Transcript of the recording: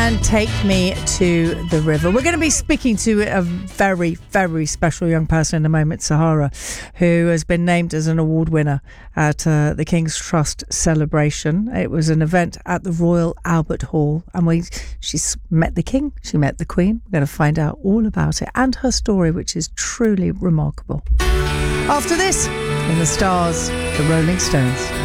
and Take Me to the River. We're going to be speaking to a very, very special young person in a moment, Sahara, who has been named as an award winner at the King's Trust celebration. It was an event at the Royal Albert Hall, and she's met the King, she met the Queen. We're going to find out all about it and her story, which is truly remarkable. After this, in the stars, the Rolling Stones.